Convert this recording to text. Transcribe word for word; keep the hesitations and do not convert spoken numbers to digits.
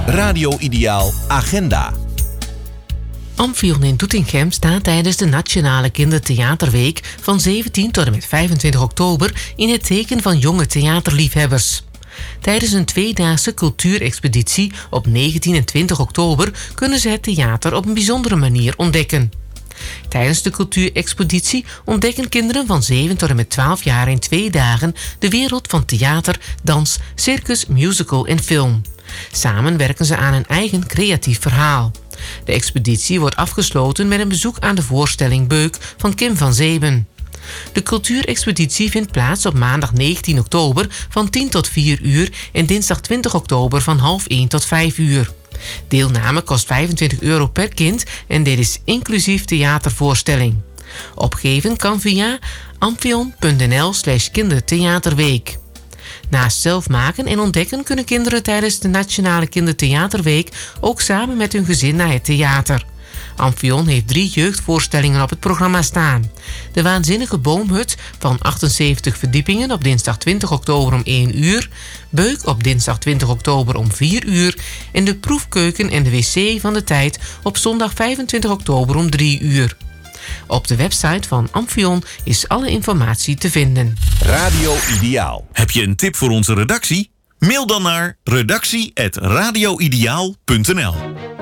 Radio Ideaal Agenda. Amphion in Doetinchem staat tijdens de Nationale Kindertheaterweek van zeventien tot en met vijfentwintig oktober in het teken van jonge theaterliefhebbers. Tijdens een tweedaagse cultuurexpeditie op negentien en twintig oktober kunnen ze het theater op een bijzondere manier ontdekken. Tijdens de cultuurexpeditie ontdekken kinderen van zeven tot en met twaalf jaar in twee dagen de wereld van theater, dans, circus, musical en film. Samen werken ze aan een eigen creatief verhaal. De expeditie wordt afgesloten met een bezoek aan de voorstelling Beuk van Kim van Zeeben. De cultuurexpeditie vindt plaats op maandag negentien oktober van tien tot vier uur en dinsdag twintig oktober van half één tot vijf uur. Deelname kost vijfentwintig euro per kind en dit is inclusief theatervoorstelling. Opgeven kan via amphion.nl slash kindertheaterweek. Naast zelf maken en ontdekken kunnen kinderen tijdens de Nationale Kindertheaterweek ook samen met hun gezin naar het theater. Amphion heeft drie jeugdvoorstellingen op het programma staan. De Waanzinnige Boomhut van achtenzeventig verdiepingen op dinsdag twintig oktober om één uur. Beuk op dinsdag twintig oktober om vier uur. En de Proefkeuken en de wc van de tijd op zondag vijfentwintig oktober om drie uur. Op de website van Amphion is alle informatie te vinden. Radio Ideaal. Heb je een tip voor onze redactie? Mail dan naar redactie apenstaartje radio ideaal punt n l.